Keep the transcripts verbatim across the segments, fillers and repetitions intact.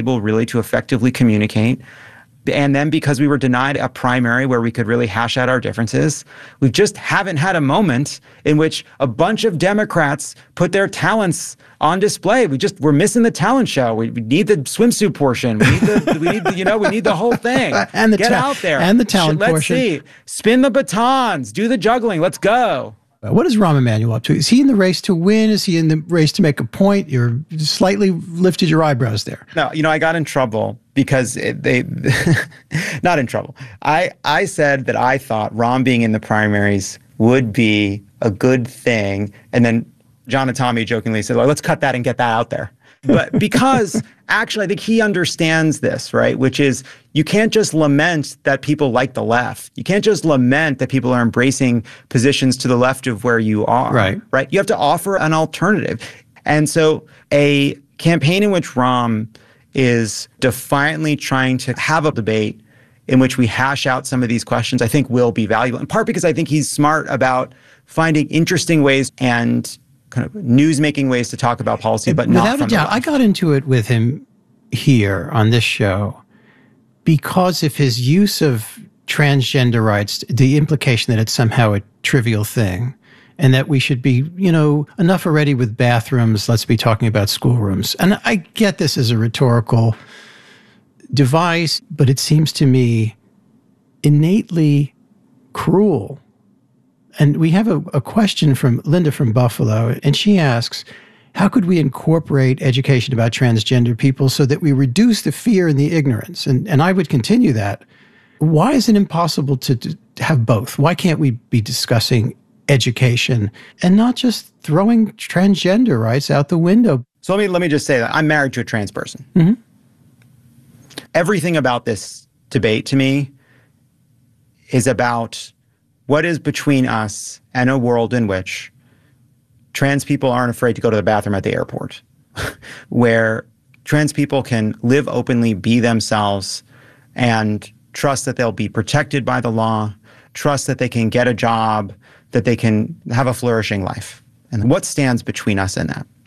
able really to effectively communicate. And then because we were denied a primary where we could really hash out our differences, we just haven't had a moment in which a bunch of Democrats put their talents on display. We just, we're missing the talent show. We, we need the swimsuit portion. We need the, we need the, you know, we need the whole thing. and the Get ta- out there. And the talent Let's portion. see. Spin the batons. Do the juggling. Let's go. What is Rahm Emanuel up to? Is he in the race to win? Is he in the race to make a point? You're slightly lifted your eyebrows there. No, you know, I got in trouble because it, they, not in trouble. I, I said that I thought Rahm being in the primaries would be a good thing. And then John and Tommy jokingly said, well, let's cut that and get that out there. But because actually, I think he understands this, right? Which is you can't just lament that people like the left. You can't just lament that people are embracing positions to the left of where you are, right? Right? You have to offer an alternative. And so a campaign in which Rahm is defiantly trying to have a debate in which we hash out some of these questions, I think will be valuable, in part because I think he's smart about finding interesting ways and kind of news-making ways to talk about policy, but not Without from a doubt, I got into it with him here on this show because of his use of transgender rights, the implication that it's somehow a trivial thing and that we should be, you know, enough already with bathrooms, let's be talking about schoolrooms. And I get this as a rhetorical device, but it seems to me innately cruel. And we have a, a question from Linda from Buffalo, and she asks, how could we incorporate education about transgender people so that we reduce the fear and the ignorance? And, and I would continue that. Why is it impossible to, to have both? Why can't we be discussing education and not just throwing transgender rights out the window? So let me, let me just say that I'm married to a trans person. Mm-hmm. Everything about this debate to me is about what is between us and a world in which trans people aren't afraid to go to the bathroom at the airport, where trans people can live openly, be themselves, and trust that they'll be protected by the law, trust that they can get a job, that they can have a flourishing life. And what stands between us and that?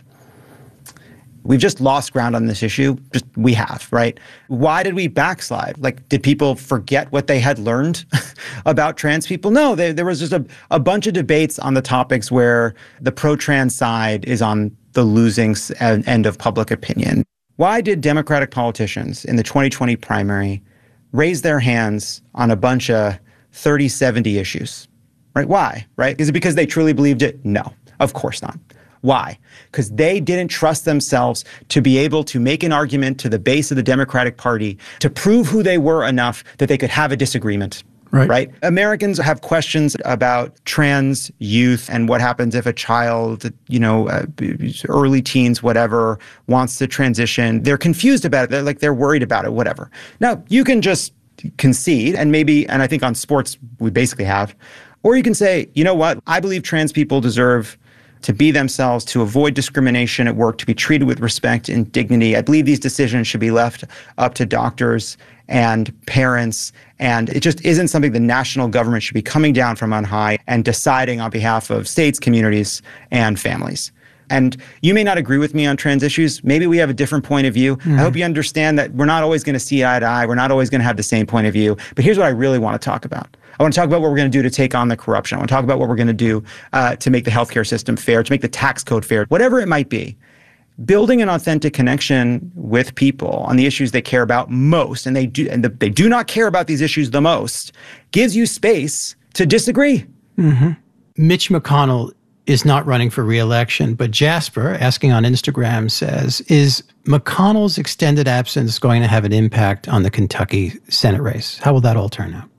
We've just lost ground on this issue. Just we have, right? Why did we backslide? Like, did people forget what they had learned about trans people? No, they, there was just a, a bunch of debates on the topics where the pro-trans side is on the losing end of public opinion. Why did Democratic politicians in the twenty twenty primary raise their hands on a bunch of thirty seventy issues? Right? Why? Right? Is it because they truly believed it? No, of course not. Why? Because they didn't trust themselves to be able to make an argument to the base of the Democratic Party to prove who they were enough that they could have a disagreement. Right. Right? Americans have questions about trans youth and what happens if a child, you know, uh, early teens, whatever, wants to transition. They're confused about it. They're like, they're worried about it, whatever. Now, you can just concede, and maybe, and I think on sports we basically have, or you can say, you know what, I believe trans people deserve to be themselves, to avoid discrimination at work, to be treated with respect and dignity. I believe these decisions should be left up to doctors and parents, and it just isn't something the national government should be coming down from on high and deciding on behalf of states, communities, and families. And you may not agree with me on trans issues. Maybe we have a different point of view. Mm. I hope you understand that we're not always going to see eye to eye. We're not always going to have the same point of view. But here's what I really want to talk about. I want to talk about what we're going to do to take on the corruption. I want to talk about what we're going to do uh, to make the healthcare system fair, to make the tax code fair, whatever it might be. Building an authentic connection with people on the issues they care about most, and they do, and the, they do not care about these issues the most, gives you space to disagree. Mm-hmm. Mitch McConnell is not running for re-election, but Jasper, asking on Instagram, says, is McConnell's extended absence going to have an impact on the Kentucky Senate race? How will that all turn out?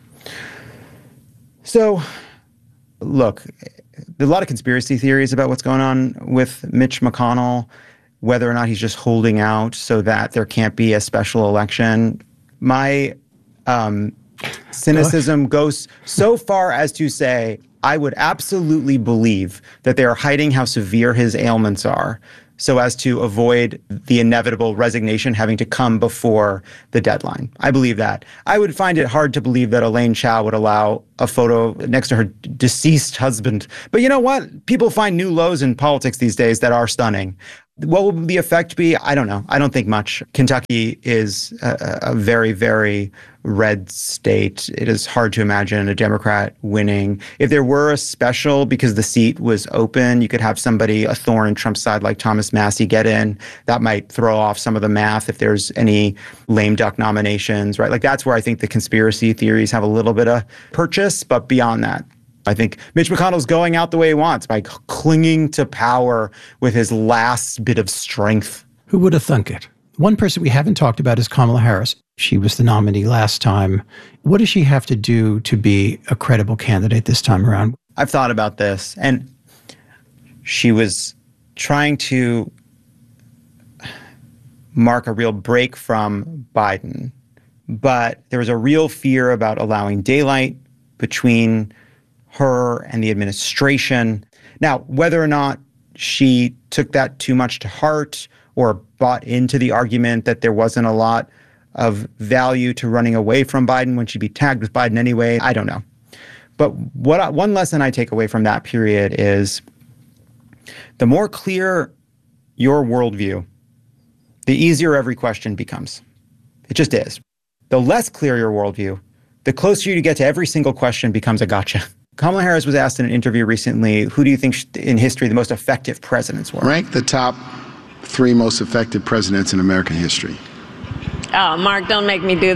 So, look, there's a lot of conspiracy theories about what's going on with Mitch McConnell, whether or not he's just holding out so that there can't be a special election. My um, cynicism goes so far as to say I would absolutely believe that they are hiding how severe his ailments are so as to avoid the inevitable resignation having to come before the deadline. I believe that. I would find it hard to believe that Elaine Chao would allow a photo next to her deceased husband. But you know what? People find new lows in politics these days that are stunning. What will the effect be? I don't know. I don't think much. Kentucky is a, a very, very red state. It is hard to imagine a Democrat winning. If there were a special, because the seat was open, you could have somebody, a thorn in Trump's side like Thomas Massie, get in. That might throw off some of the math if there's any lame duck nominations, right? Like that's where I think the conspiracy theories have a little bit of purchase. But beyond that, I think Mitch McConnell's going out the way he wants by clinging to power with his last bit of strength. Who would have thunk it? One person we haven't talked about is Kamala Harris. She was the nominee last time. What does she have to do to be a credible candidate this time around? I've thought about this, and she was trying to mark a real break from Biden, but there was a real fear about allowing daylight between her and the administration. Now, whether or not she took that too much to heart or bought into the argument that there wasn't a lot of value to running away from Biden when she'd be tagged with Biden anyway, I don't know. But what I, one lesson I take away from that period is the more clear your worldview, the easier every question becomes. It just is. The less clear your worldview, the closer you get to every single question becomes a gotcha. Kamala Harris was asked in an interview recently, who do you think in history the most effective presidents were? Rank the top three most effective presidents in American history. Oh, Mark, don't make me do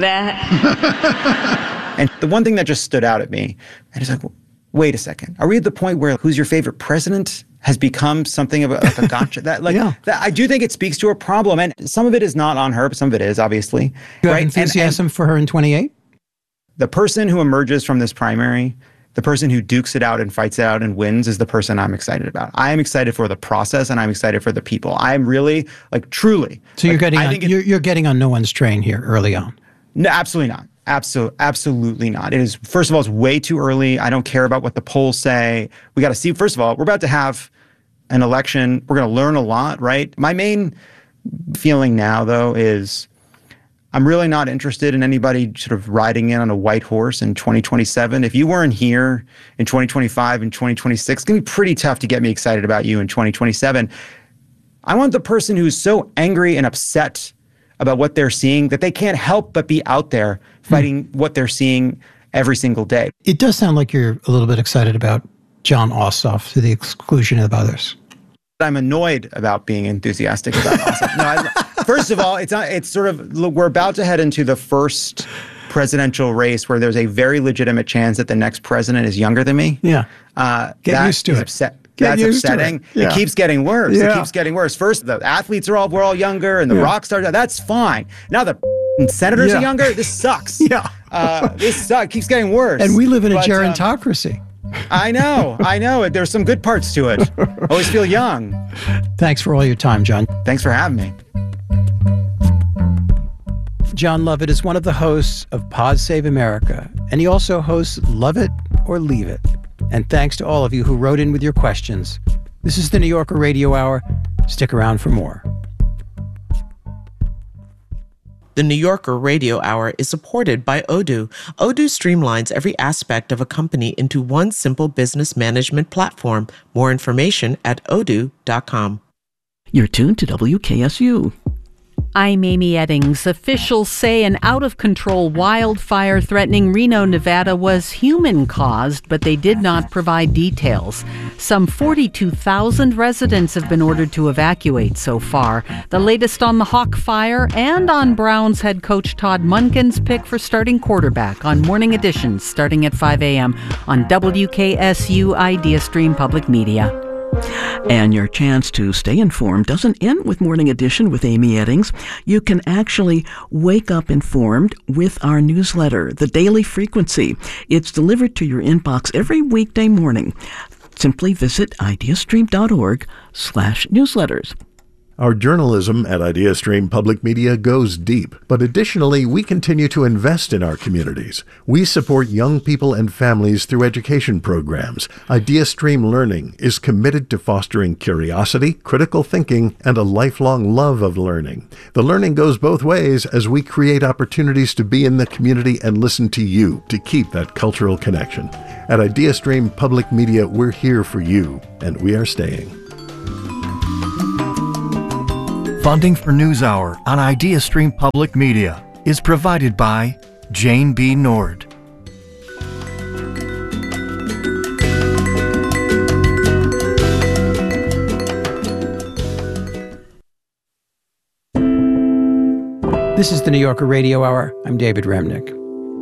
that. And the one thing that just stood out at me, and it's like, wait a second. Are we at the point where who's your favorite president has become something of a, like a gotcha? That, like, yeah. that, I do think it speaks to a problem. And some of it is not on her, but some of it is, obviously. You have right? enthusiasm and, and for her in twenty-eight? The person who emerges from this primary, the person who dukes it out and fights it out and wins is the person I'm excited about. I am excited for the process and I'm excited for the people. I'm really, like, truly. So you're like, getting I on, think it, you're, you're getting on no one's train here early on. No, absolutely not. Absolutely, absolutely not. It is, first of all, it's way too early. I don't care about what the polls say. We got to see, first of all, we're about to have an election. We're going to learn a lot, right? My main feeling now, though, is I'm really not interested in anybody sort of riding in on a white horse in twenty twenty-seven. If you weren't here in twenty twenty-five and twenty twenty-six, it's going to be pretty tough to get me excited about you in twenty twenty-seven. I want the person who's so angry and upset about what they're seeing that they can't help but be out there fighting hmm. what they're seeing every single day. It does sound like you're a little bit excited about Jon Ossoff to the exclusion of others. I'm annoyed about being enthusiastic about Ossoff. No, I, first of all, it's not, it's sort of, look, we're about to head into the first presidential race where there's a very legitimate chance that the next president is younger than me. Yeah. Uh, Get used to it. Upset. Get That's used upsetting. To it. Yeah. It keeps getting worse. Yeah. It keeps getting worse. First, the athletes are all, we're all younger and the yeah. rock stars, that's fine. Now the senators yeah. are younger. This sucks. Yeah. uh, this sucks. Keeps getting worse. And we live in a but, gerontocracy. Um, I know. I know. There's some good parts to it. Always feel young. Thanks for all your time, John. Thanks for having me. Jon Lovett is one of the hosts of Pod Save America, and he also hosts Love It or Leave It. And thanks to all of you who wrote in with your questions. This is the New Yorker Radio Hour. Stick around for more. The New Yorker Radio Hour is supported by Odoo. Odoo streamlines every aspect of a company into one simple business management platform. More information at odoo dot com. You're tuned to W K S U. I'm Amy Eddings. Officials say an out-of-control wildfire threatening Reno, Nevada was human-caused, but they did not provide details. Some forty-two thousand residents have been ordered to evacuate so far. The latest on the Hawk Fire and on Browns head coach Todd Monken's pick for starting quarterback on Morning Editions starting at five a.m. on W K S U Idea Stream Public Media. And your chance to stay informed doesn't end with Morning Edition with Amy Eddings. You can actually wake up informed with our newsletter, The Daily Frequency. It's delivered to your inbox every weekday morning. Simply visit ideastream.org slash newsletters. Our journalism at IdeaStream Public Media goes deep, but additionally, we continue to invest in our communities. We support young people and families through education programs. IdeaStream Learning is committed to fostering curiosity, critical thinking, and a lifelong love of learning. The learning goes both ways as we create opportunities to be in the community and listen to you to keep that cultural connection. At IdeaStream Public Media, we're here for you, and we are staying. Funding for NewsHour on IdeaStream Public Media is provided by Jane B. Nord. This is the New Yorker Radio Hour. I'm David Remnick.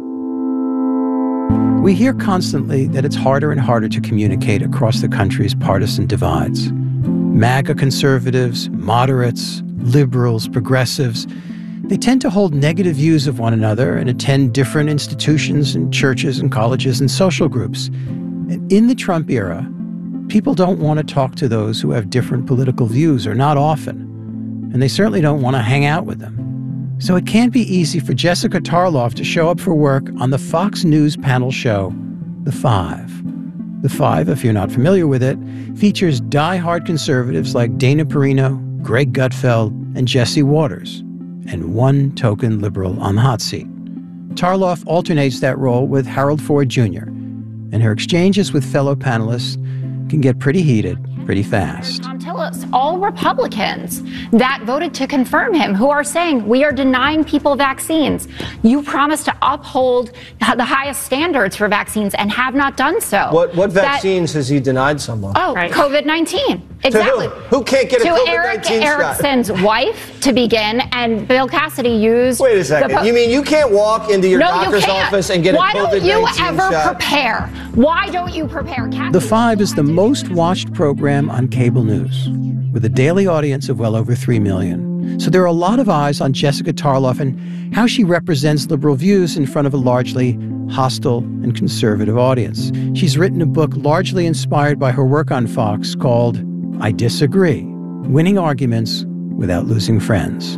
We hear constantly that it's harder and harder to communicate across the country's partisan divides. MAGA conservatives, moderates, liberals, progressives, they tend to hold negative views of one another and attend different institutions and churches and colleges and social groups. And in the Trump era, people don't want to talk to those who have different political views, or not often. And they certainly don't want to hang out with them. So it can't be easy for Jessica Tarloff to show up for work on the Fox News panel show, The Five. The Five, if you're not familiar with it, features die-hard conservatives like Dana Perino, Greg Gutfeld, and Jesse Waters, and one token liberal on the hot seat. Tarloff alternates that role with Harold Ford Junior, and her exchanges with fellow panelists can get pretty heated pretty fast. Until it's all Republicans that voted to confirm him who are saying we are denying people vaccines. You promised to uphold the highest standards for vaccines and have not done so. What what vaccines that, has he denied someone? Oh, right. COVID nineteen. Exactly. To who? Who can't get a to COVID Eric nineteen Erickson's shot? wife to begin, and Bill Cassidy used. Wait a second. Po- you mean you can't walk into your no, doctor's you can't. office and get Why a COVID Why nineteen don't you ever shot? prepare? Why don't you prepare? Cassidy The Five is the most watched program on cable news, with a daily audience of well over three million. So there are a lot of eyes on Jessica Tarloff and how she represents liberal views in front of a largely hostile and conservative audience. She's written a book largely inspired by her work on Fox called I Disagree: Winning Arguments Without Losing Friends.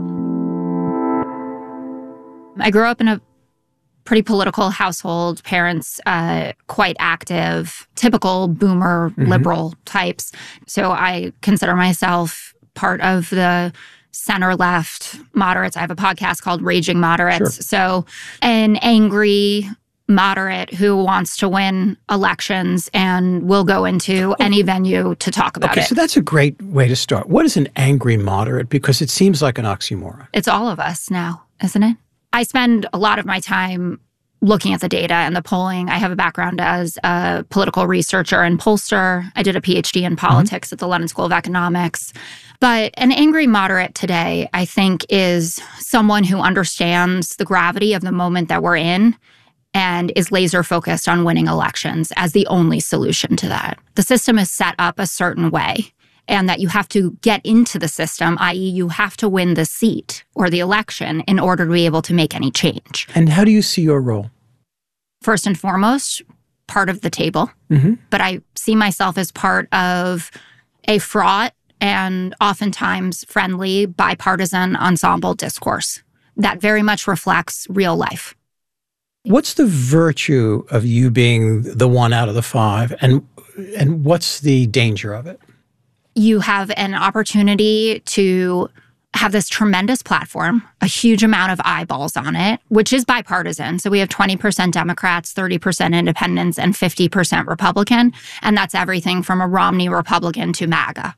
I grew up in a pretty political household, parents uh, quite active, typical boomer mm-hmm. liberal types. So I consider myself part of the center-left moderates. I have a podcast called Raging Moderates. Sure. So an angry moderate who wants to win elections and will go into any venue to talk about okay, it. So that's a great way to start. What is an angry moderate? Because it seems like an oxymoron. It's all of us now, isn't it? I spend a lot of my time looking at the data and the polling. I have a background as a political researcher and pollster. I did a P H D in politics mm-hmm. at the London School of Economics. But an angry moderate today, I think, is someone who understands the gravity of the moment that we're in and is laser focused on winning elections as the only solution to that. The system is set up a certain way, and that you have to get into the system, that is you have to win the seat or the election in order to be able to make any change. And how do you see your role? First and foremost, part of the table. Mm-hmm. But I see myself as part of a fraught and oftentimes friendly bipartisan ensemble discourse that very much reflects real life. What's the virtue of you being the one out of the five, and and what's the danger of it? You have an opportunity to have this tremendous platform, a huge amount of eyeballs on it, which is bipartisan. So we have twenty percent Democrats, thirty percent independents, and fifty percent Republican. And that's everything from a Romney Republican to MAGA.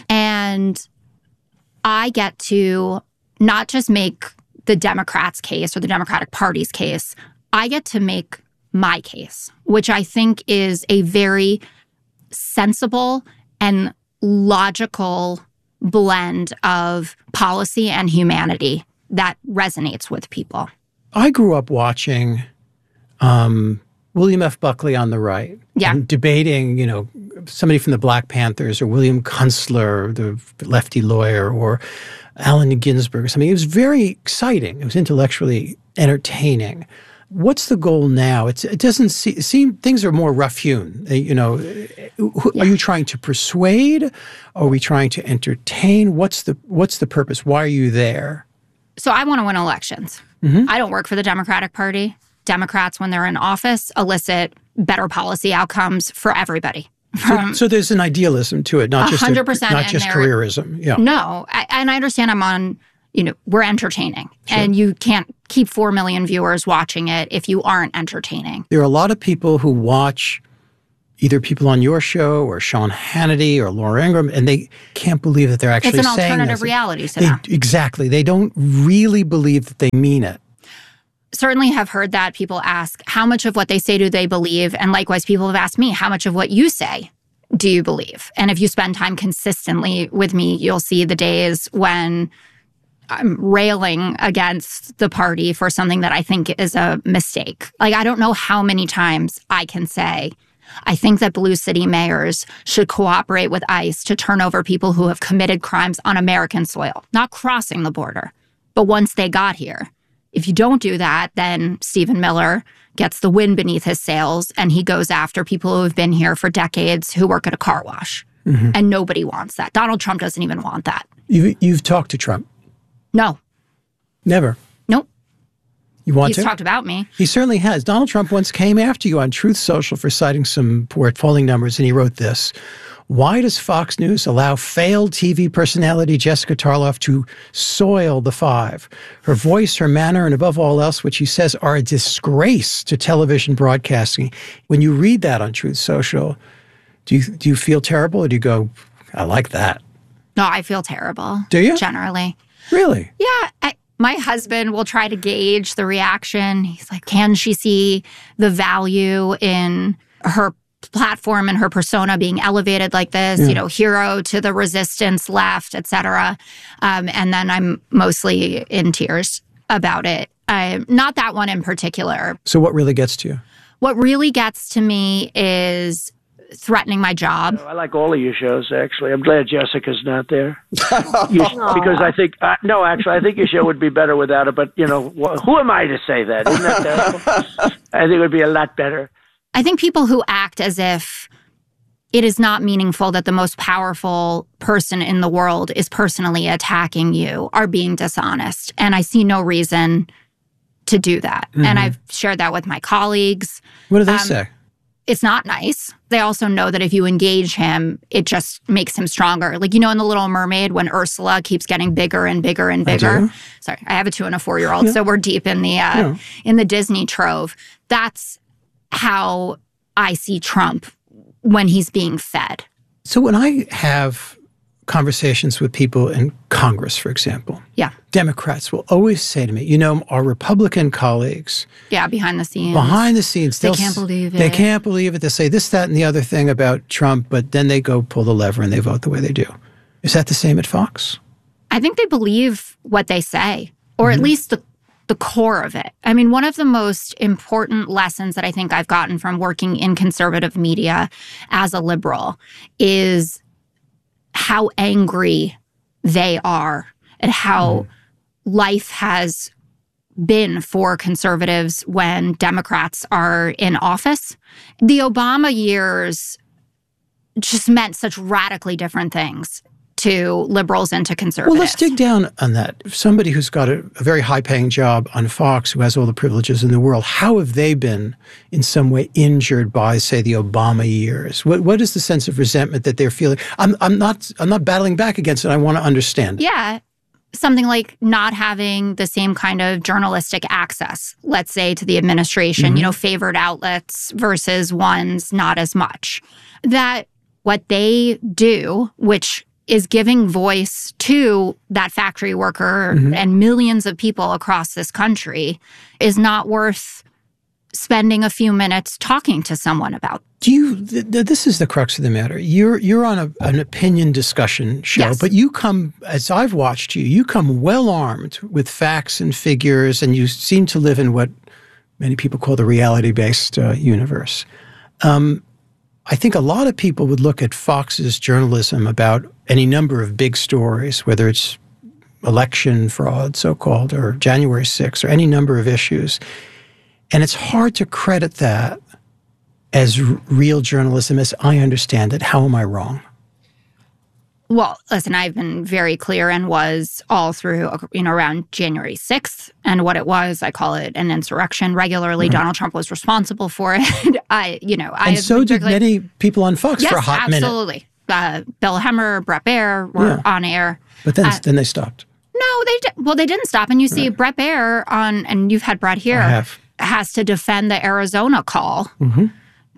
And I get to not just make the Democrats' case or the Democratic Party's case, I get to make my case, which I think is a very sensible and logical blend of policy and humanity that resonates with people. I grew up watching um, William F. Buckley on the right. Yeah. And debating, you know, somebody from the Black Panthers or William Kunstler, the lefty lawyer, or Allen Ginsberg or something. It was very exciting. It was intellectually entertaining. What's the goal now? It's, it doesn't see, seem things are more rough-hewn. You know, yeah. Are you trying to persuade? Are we trying to entertain? What's the what's the purpose? Why are you there? So I want to win elections. Mm-hmm. I don't work for the Democratic Party. Democrats, when they're in office, elicit better policy outcomes for everybody. So, so there's an idealism to it, not just one hundred percent a, not just careerism. Yeah. No, I, and I understand I'm on. You know, we're entertaining, sure. And you can't keep four million viewers watching it if you aren't entertaining. There are a lot of people who watch either people on your show or Sean Hannity or Laura Ingraham, and they can't believe that they're actually saying this. It's an alternative this. reality to they, them. Exactly. They don't really believe that they mean it. Certainly have heard that. People ask, how much of what they say do they believe? And likewise, people have asked me, how much of what you say do you believe? And if you spend time consistently with me, you'll see the days when I'm railing against the party for something that I think is a mistake. Like, I don't know how many times I can say, I think that blue city mayors should cooperate with ICE to turn over people who have committed crimes on American soil, not crossing the border, but once they got here. If you don't do that, then Stephen Miller gets the wind beneath his sails and he goes after people who have been here for decades who work at a car wash. Mm-hmm. And nobody wants that. Donald Trump doesn't even want that. You've, you've talked to Trump? No. Never? Nope. You want He's to? He's talked about me. He certainly has. Donald Trump once came after you on Truth Social for citing some poor polling numbers, and he wrote this. Why does Fox News allow failed T V personality Jessica Tarloff to soil the five? Her voice, her manner, and above all else, which he says are a disgrace to television broadcasting. When you read that on Truth Social, do you do you feel terrible, or do you go, I like that? No, I feel terrible. Do you? Generally. Really? Yeah. I, my husband will try to gauge the reaction. He's like, can she see the value in her platform and her persona being elevated like this, yeah. you know, hero to the resistance left, et cetera. Um, and then I'm mostly in tears about it. Uh, not that one in particular. So what really gets to you? What really gets to me is threatening my job. I like all of your shows, actually. I'm glad Jessica's not there. you, because I think, uh, no, actually, I think your show would be better without her. But, you know, wh- who am I to say that? Isn't that terrible? I think it would be a lot better. I think people who act as if it is not meaningful that the most powerful person in the world is personally attacking you are being dishonest. And I see no reason to do that. Mm-hmm. And I've shared that with my colleagues. What do they um, say? It's not nice. They also know that if you engage him, it just makes him stronger. Like, you know, in The Little Mermaid, when Ursula keeps getting bigger and bigger and bigger. I Sorry, I have a two and a four-year-old, yeah. so we're deep in the uh, yeah. in the Disney trove. That's how I see Trump when he's being fed. So when I have conversations with people in Congress, for example, yeah, Democrats will always say to me, you know, our Republican colleagues, yeah, behind the scenes, behind the scenes, they can't believe it. They can't believe it. They say this, that, and the other thing about Trump, but then they go pull the lever and they vote the way they do. Is that the same at Fox? I think they believe what they say, or mm-hmm. at least the the core of it. I mean, one of the most important lessons that I think I've gotten from working in conservative media as a liberal is how angry they are at how mm. life has been for conservatives when Democrats are in office. The Obama years just meant such radically different things to liberals and to conservatives. Well, let's dig down on that. Somebody who's got a, a very high-paying job on Fox, who has all the privileges in the world, how have they been in some way injured by, say, the Obama years? What What is the sense of resentment that they're feeling? I'm I'm not I'm not battling back against it. I want to understand. Yeah. Something like not having the same kind of journalistic access, let's say, to the administration, mm-hmm. you know, favored outlets versus ones not as much. That what they do, which is giving voice to that factory worker mm-hmm. and millions of people across this country, is not worth spending a few minutes talking to someone about. Do you, th- th- this is the crux of the matter. You're you're on a, an opinion discussion show, yes. but you come, as I've watched you, you come well armed with facts and figures, and you seem to live in what many people call the reality-based uh, universe. Um, I think a lot of people would look at Fox's journalism about any number of big stories, whether it's election fraud, so-called, or January sixth, or any number of issues. And it's hard to credit that as r- real journalism as I understand it. How am I wrong? Well, listen, I've been very clear and was all through, you know, around January sixth. And what it was, I call it an insurrection regularly. Mm-hmm. Donald Trump was responsible for it. I, you know, I And so did many people on Fox yes, for a hot absolutely. minute. absolutely. Uh, Bill Hemmer, Bret Baier were yeah. on air. But then, uh, then they stopped. No, they did. Well, they didn't stop. And you see right. Bret Baier on, and you've had Bret here, I have. has to defend the Arizona call. Mm-hmm.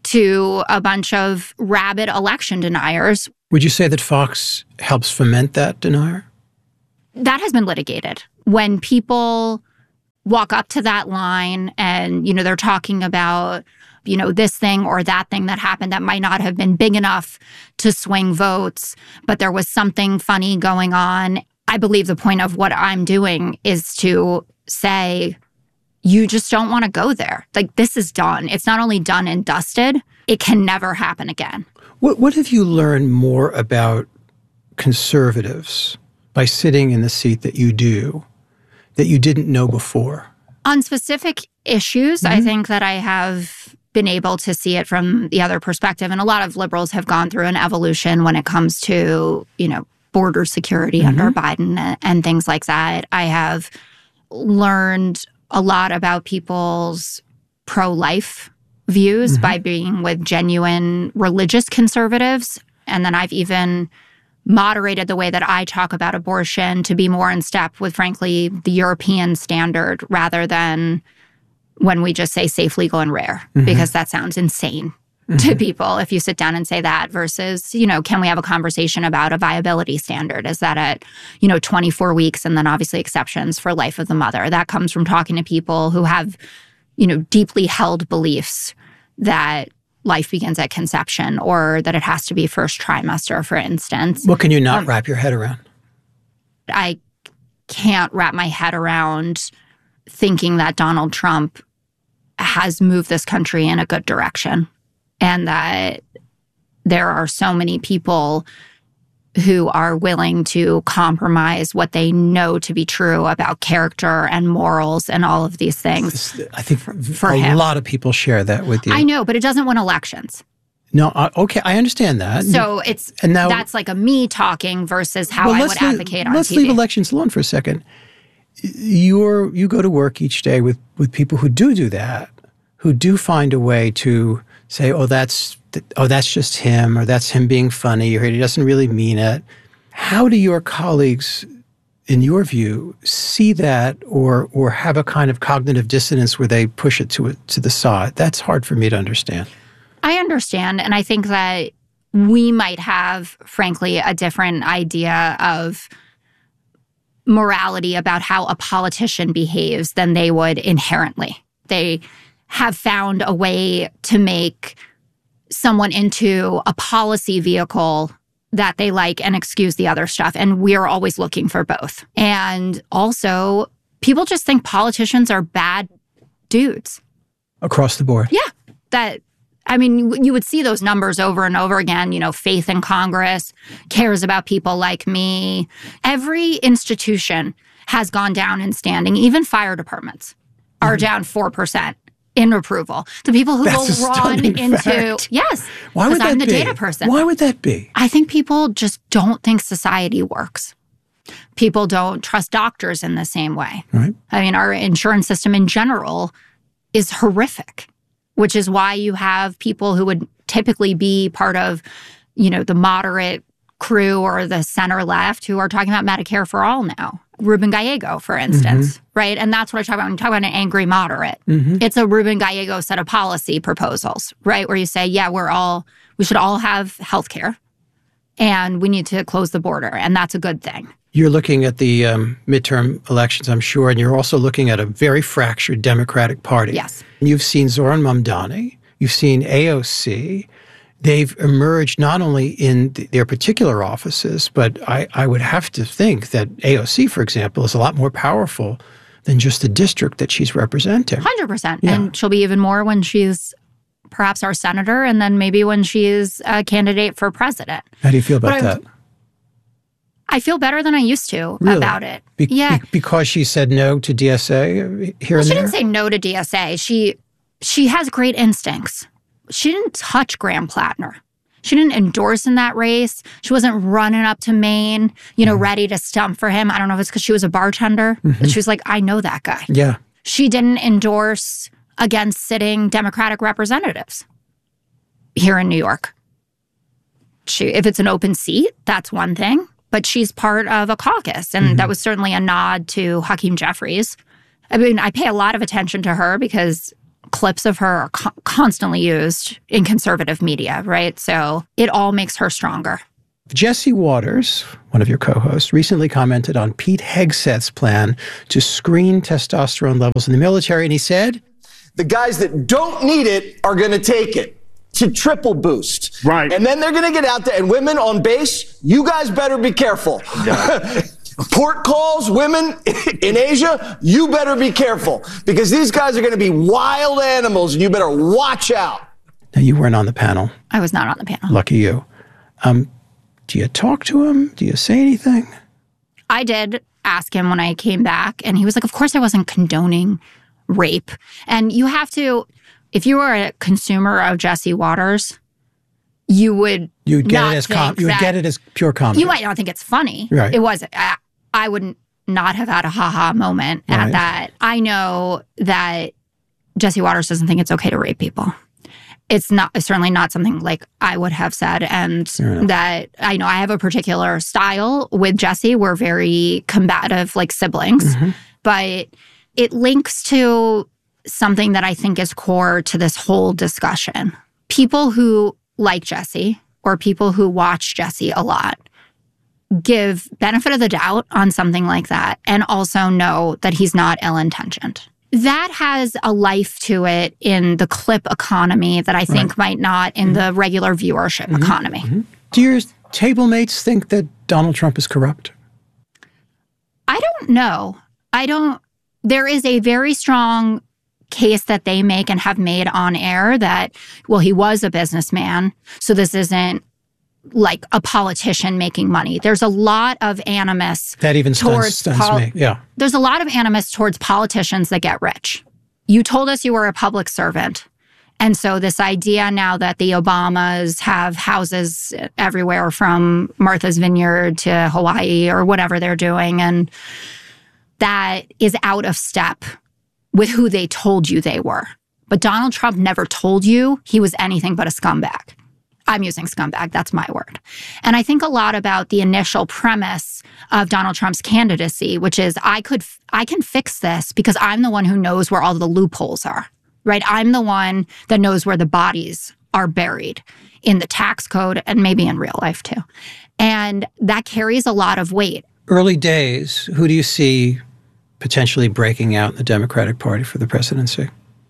to a bunch of rabid election deniers. Would you say that Fox helps foment that denier? That has been litigated. When people walk up to that line and, you know, they're talking about, you know, this thing or that thing that happened that might not have been big enough to swing votes, but there was something funny going on. I believe the point of what I'm doing is to say, you just don't want to go there. Like, this is done. It's not only done and dusted, it can never happen again. What, what have you learned more about conservatives by sitting in the seat that you do that you didn't know before? On specific issues, mm-hmm. I think that I have been able to see it from the other perspective. And a lot of liberals have gone through an evolution when it comes to, you know, border security mm-hmm. under Biden and, and things like that. I have learned a lot about people's pro-life views mm-hmm. by being with genuine religious conservatives. And then I've even moderated the way that I talk about abortion to be more in step with, frankly, the European standard rather than when we just say safe, legal, and rare, mm-hmm. because that sounds insane mm-hmm. to people if you sit down and say that versus, you know, can we have a conversation about a viability standard? Is that at, you know, twenty-four weeks and then obviously exceptions for life of the mother? That comes from talking to people who have, you know, deeply held beliefs that life begins at conception or that it has to be first trimester, for instance. What can you not um, wrap your head around? I can't wrap my head around thinking that Donald Trump has moved this country in a good direction and that there are so many people who are willing to compromise what they know to be true about character and morals and all of these things. I think for, for a him. lot of people share that with you. I know, but it doesn't win elections. No, uh, okay, I understand that. So it's and now, that's like a me talking versus how well, I would leave, advocate on let's T V. Let's leave elections alone for a second. You're you go to work each day with with people who do do that, who do find a way to say, oh, that's oh, that's just him, or that's him being funny, or he doesn't really mean it. How do your colleagues, in your view, see that or or have a kind of cognitive dissonance where they push it to to the side? That's hard for me to understand. I understand, and I think that we might have, frankly, a different idea of morality about how a politician behaves than they would inherently. They have found a way to make someone into a policy vehicle that they like and excuse the other stuff. And we're always looking for both. And also, people just think politicians are bad dudes. Across the board. Yeah. That, I mean, you would see those numbers over and over again. You know, faith in Congress, cares about people like me. Every institution has gone down in standing. Even fire departments are mm-hmm. down four percent. In approval. The people who That's will a run into, fact. yes, why would that I'm the be? data person. Why would that be? I think people just don't think society works. People don't trust doctors in the same way. Right. I mean, our insurance system in general is horrific, which is why you have people who would typically be part of, you know, the moderate crew or the center left who are talking about Medicare for all now. Ruben Gallego, for instance, mm-hmm. right? And that's what I talk about when you talk about an angry moderate. Mm-hmm. It's a Ruben Gallego set of policy proposals, right? Where you say, yeah, we're all, we should all have health care and we need to close the border. And that's a good thing. You're looking at the um, midterm elections, I'm sure, and you're also looking at a very fractured Democratic Party. Yes. You've seen Zohran Mamdani. You've seen A O C. They've emerged not only in th- their particular offices, but I, I would have to think that A O C, for example, is a lot more powerful than just the district that she's representing. one hundred percent. Yeah. And she'll be even more when she's perhaps our senator and then maybe when she's a candidate for president. How do you feel about that? I feel better than I used to really? about it. Be- yeah. Be- because she said no to D S A here well, and she there? She didn't say no to D S A. She she has great instincts. She didn't touch Graham Plattner. She didn't endorse in that race. She wasn't running up to Maine, you know, mm-hmm. ready to stump for him. I don't know if it's because she was a bartender. Mm-hmm. But she was like, I know that guy. Yeah. She didn't endorse against sitting Democratic representatives here in New York. She, if it's an open seat, that's one thing. But she's part of a caucus. And mm-hmm. that was certainly a nod to Hakeem Jeffries. I mean, I pay a lot of attention to her because clips of her are co- constantly used in conservative media, right? So it all makes her stronger. Jesse Waters, one of your co-hosts, recently commented on Pete Hegseth's plan to screen testosterone levels in the military, and he said, the guys that don't need it are going to take it to triple boost. Right. And then they're going to get out there. And women on base, you guys better be careful. Port calls, women in Asia, you better be careful. Because these guys are going to be wild animals, and you better watch out. Now, you weren't on the panel. I was not on the panel. Lucky you. Um, do you talk to him? Do you say anything? I did ask him when I came back, and he was like, of course I wasn't condoning rape. And you have to, if you were a consumer of Jesse Waters, you would you would get not it as think com- you would that, get it as pure comedy. You might not think it's funny. Right. It wasn't. I, I would not have had a ha-ha moment at Right. that. I know that Jesse Waters doesn't think it's okay to rape people. It's not it's certainly not something like I would have said, and that I know I have a particular style with Jesse. We're very combative, like siblings, Mm-hmm. but it links to something that I think is core to this whole discussion. People who like Jesse or people who watch Jesse a lot give benefit of the doubt on something like that and also know that he's not ill-intentioned. That has a life to it in the clip economy that I think Right. might not in Mm-hmm. the regular viewership Mm-hmm. economy. Mm-hmm. Do your table mates think that Donald Trump is corrupt? I don't know. I don't. There is a very strong case that they make and have made on air that, well, he was a businessman, so this isn't like a politician making money. There's a lot of animus That even stuns, towards stuns pol- me. Yeah. There's a lot of animus towards politicians that get rich. You told us you were a public servant. And so this idea now that the Obamas have houses everywhere from Martha's Vineyard to Hawaii or whatever they're doing, and that is out of step with who they told you they were. But Donald Trump never told you he was anything but a scumbag. I'm using scumbag, that's my word. And I think a lot about the initial premise of Donald Trump's candidacy, which is I could, I can fix this because I'm the one who knows where all the loopholes are, right? I'm the one that knows where the bodies are buried in the tax code and maybe in real life too. And that carries a lot of weight. Early days, who do you see potentially breaking out in the Democratic Party for the presidency?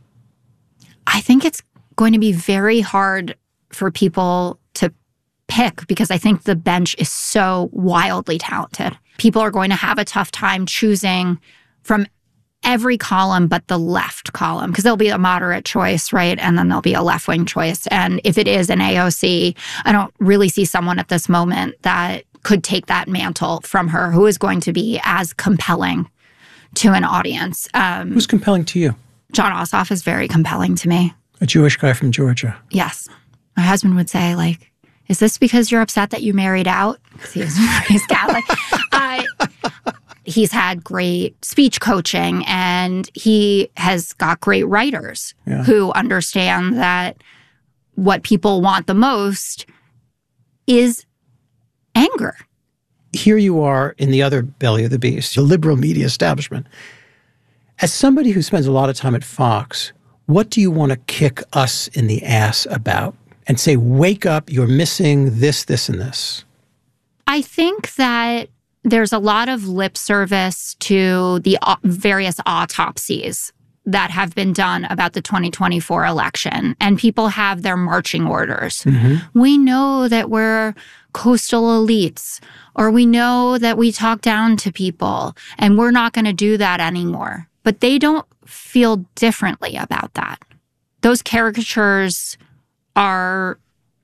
I think it's going to be very hard for people to pick because I think the bench is so wildly talented. People are going to have a tough time choosing from every column but the left column because there'll be a moderate choice, right? And then there'll be a left-wing choice. And if it is an A O C, I don't really see someone at this moment that could take that mantle from her who is going to be as compelling to an audience. Um, Who's compelling to you? Jon Ossoff is very compelling to me. A Jewish guy from Georgia. Yes. My husband would say, like, is this because you're upset that you married out? Because he was raised Catholic. uh, he's had great speech coaching, and he has got great writers Yeah. who understand that what people want the most is anger. Here you are in the other belly of the beast, the liberal media establishment. As somebody who spends a lot of time at Fox, what do you want to kick us in the ass about and say, wake up, you're missing this, this, and this? I think that there's a lot of lip service to the au- various autopsies that have been done about the twenty twenty-four election, and people have their marching orders. Mm-hmm. We know that we're coastal elites, or we know that we talk down to people, and we're not going to do that anymore. But they don't feel differently about that. Those caricatures are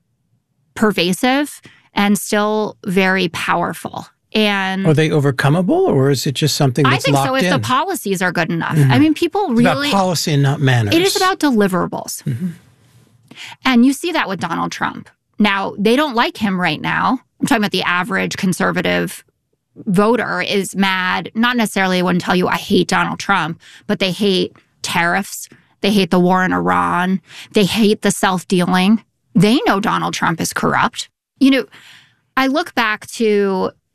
pervasive and still very powerful. And Are they overcomable, or is it just something that's I think locked so if in? the policies are good enough. Mhm. I mean, people It's really... about policy and not manners. It is about deliverables. Mm-hmm. And you see that with Donald Trump. Now, they don't like him right now. I'm talking about the average conservative voter is mad. Not necessarily, I wouldn't tell you I hate Donald Trump, but they hate tariffs. They hate the war in Iran. They hate the self-dealing. They know Donald Trump is corrupt. You know, I look back to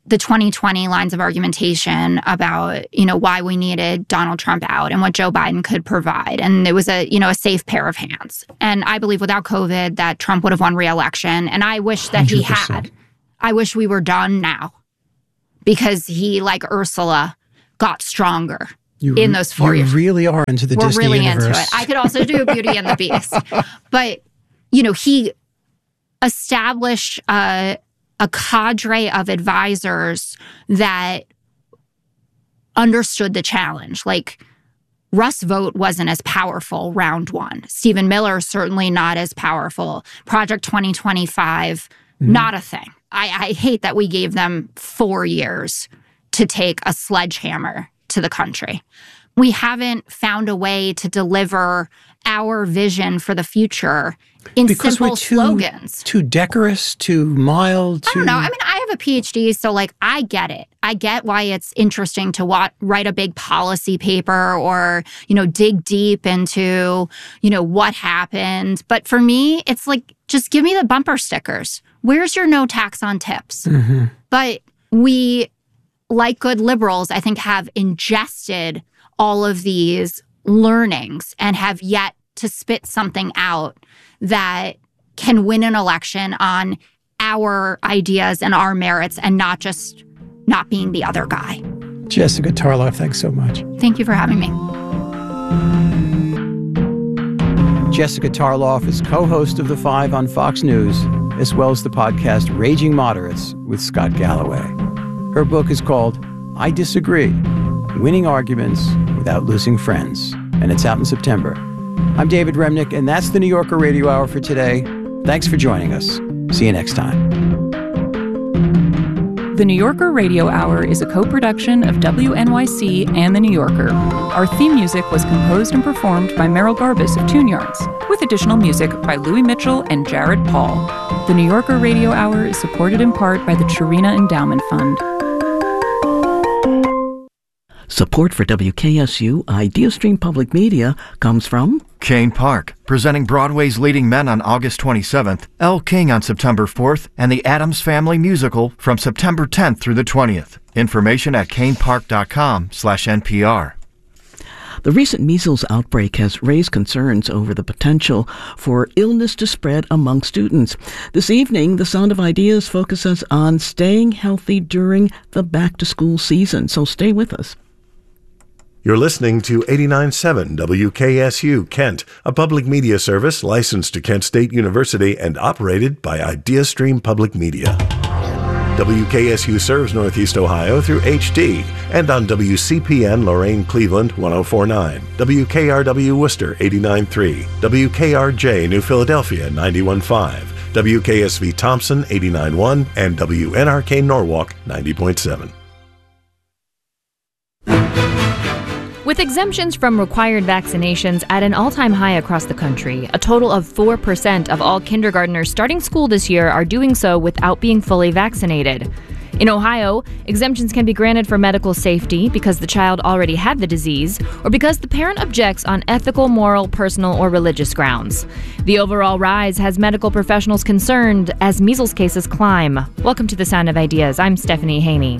the twenty twenty lines of argumentation about, you know, why we needed Donald Trump out and what Joe Biden could provide. And it was a, you know, a safe pair of hands. And I believe without COVID that Trump would have won re-election. And I wish that he had. I wish we were done now because he, like Ursula, got stronger you, in those four you years. You really are into the We're Disney really universe. into it. I could also do Beauty and the Beast. But, you know, he established a, a cadre of advisors that understood the challenge. Like, Russ Vought wasn't as powerful round one. Stephen Miller, certainly not as powerful. Project twenty twenty-five, mm-hmm. not a thing. I, I hate that we gave them four years to take a sledgehammer to the country. We haven't found a way to deliver our vision for the future in because simple we're too, slogans. Too decorous, too mild. Too... I don't know. I mean, I have a P H D, so like I get it. I get why it's interesting to wa- write a big policy paper or, you know, dig deep into, you know, what happened. But for me, it's like, just give me the bumper stickers. Where's your no tax on tips? Mm-hmm. But we, like good liberals, I think have ingested all of these learnings and have yet to spit something out that can win an election on our ideas and our merits and not just not being the other guy. Jessica Tarloff, thanks so much. Thank you for having me. Jessica Tarloff is co-host of The Five on Fox News, as well as the podcast Raging Moderates with Scott Galloway. Her book is called I Disagree, Winning Arguments Without Losing Friends, and it's out in September. I'm David Remnick, and that's the New Yorker Radio Hour for today. Thanks for joining us. See you next time. The New Yorker Radio Hour is a co-production of W N Y C and The New Yorker. Our theme music was composed and performed by Meryl Garbus of Tune Yards, with additional music by Louis Mitchell and Jared Paul. The New Yorker Radio Hour is supported in part by the Chirina Endowment Fund. Support for W K S U IdeaStream Public Media comes from Kane Park, presenting Broadway's Leading Men on August twenty-seventh, Elle King on September fourth, and the Addams Family Musical from September tenth through the twentieth. Information at kanepark.com slash NPR. The recent measles outbreak has raised concerns over the potential for illness to spread among students. This evening, The Sound of Ideas focuses on staying healthy during the back-to-school season, so stay with us. You're listening to eighty-nine point seven W K S U Kent, a public media service licensed to Kent State University and operated by IdeaStream Public Media. W K S U serves Northeast Ohio through H D and on W C P N Lorain Cleveland one oh four point nine, W K R W Worcester eighty-nine point three, W K R J New Philadelphia ninety-one point five, W K S V Thompson eighty-nine point one, and W N R K Norwalk ninety point seven. With exemptions from required vaccinations at an all-time high across the country, a total of four percent of all kindergartners starting school this year are doing so without being fully vaccinated. In Ohio, exemptions can be granted for medical safety because the child already had the disease or because the parent objects on ethical, moral, personal, or religious grounds. The overall rise has medical professionals concerned as measles cases climb. Welcome to The Sound of Ideas. I'm Stephanie Haney.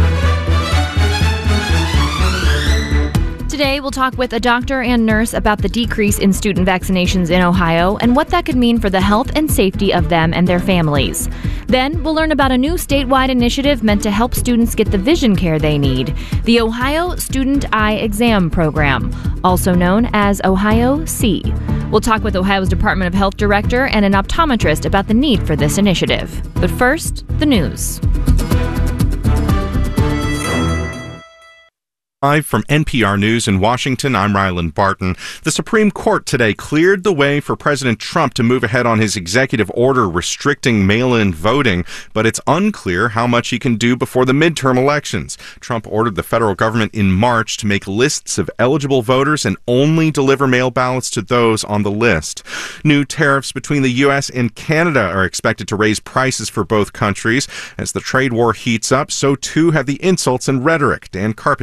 Today, we'll talk with a doctor and nurse about the decrease in student vaccinations in Ohio and what that could mean for the health and safety of them and their families. Then, we'll learn about a new statewide initiative meant to help students get the vision care they need, the Ohio Student Eye Exam Program, also known as Ohio C. We'll talk with Ohio's Department of Health Director and an optometrist about the need for this initiative. But first, the news. Live from N P R News in Washington, I'm Ryland Barton. The Supreme Court today cleared the way for President Trump to move ahead on his executive order restricting mail-in voting, but it's unclear how much he can do before the midterm elections. Trump ordered the federal government in March to make lists of eligible voters and only deliver mail ballots to those on the list. New tariffs between the U S and Canada are expected to raise prices for both countries. As the trade war heats up, so too have the insults and rhetoric. Dan Karpenchuk reports.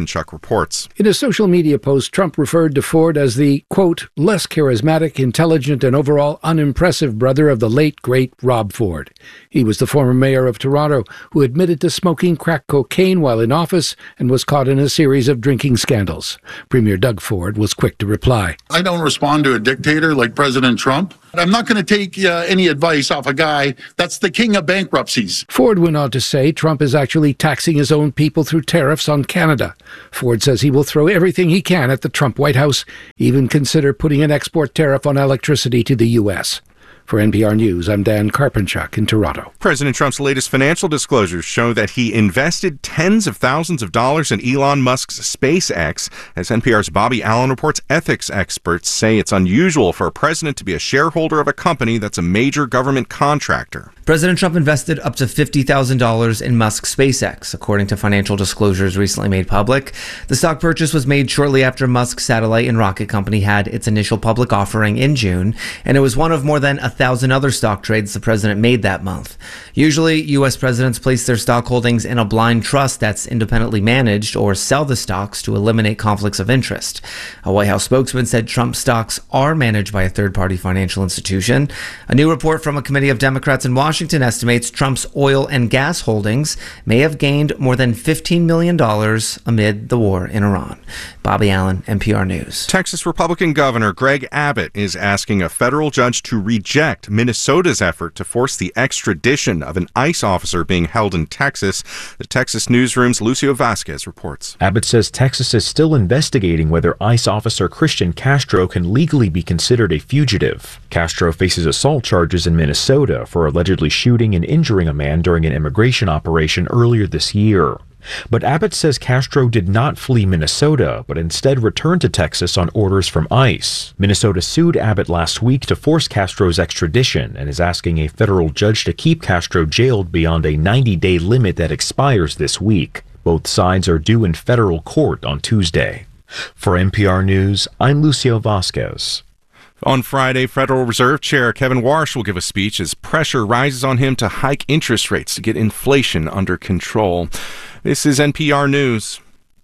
reports. In a social media post, Trump referred to Ford as the, quote, less charismatic, intelligent, and overall unimpressive brother of the late, great Rob Ford. He was the former mayor of Toronto who admitted to smoking crack cocaine while in office and was caught in a series of drinking scandals. Premier Doug Ford was quick to reply. I don't respond to a dictator like President Trump. I'm not going to take uh, any advice off a guy that's the king of bankruptcies. Ford went on to say Trump is actually taxing his own people through tariffs on Canada. Ford says he will throw everything he can at the Trump White House, even consider putting an export tariff on electricity to the U S. For N P R News, I'm Dan Karpenchuk in Toronto. President Trump's latest financial disclosures show that he invested tens of thousands of dollars in Elon Musk's SpaceX. As N P R's Bobby Allen reports, ethics experts say it's unusual for a president to be a shareholder of a company that's a major government contractor. President Trump invested up to fifty thousand dollars in Musk's SpaceX, according to financial disclosures recently made public. The stock purchase was made shortly after Musk's satellite and rocket company had its initial public offering in June, and it was one of more than a thousand other stock trades the president made that month. Usually, U S presidents place their stock holdings in a blind trust that's independently managed or sell the stocks to eliminate conflicts of interest. A White House spokesman said Trump's stocks are managed by a third-party financial institution. A new report from a committee of Democrats in Washington estimates Trump's oil and gas holdings may have gained more than fifteen million dollars amid the war in Iran. Bobby Allen, N P R News. Texas Republican Governor Greg Abbott is asking a federal judge to reject Minnesota's effort to force the extradition of an ICE officer being held in Texas. The Texas Newsroom's Lucio Vasquez reports. Abbott says Texas is still investigating whether ICE officer Christian Castro can legally be considered a fugitive. Castro faces assault charges in Minnesota for allegedly shooting and injuring a man during an immigration operation earlier this year. But Abbott says Castro did not flee Minnesota, but instead returned to Texas on orders from ICE. Minnesota sued Abbott last week to force Castro's extradition and is asking a federal judge to keep Castro jailed beyond a ninety-day limit that expires this week. Both sides are due in federal court on Tuesday. For N P R News, I'm Lucio Vasquez. On Friday, Federal Reserve Chair Kevin Warsh will give a speech as pressure rises on him to hike interest rates to get inflation under control. This is N P R News.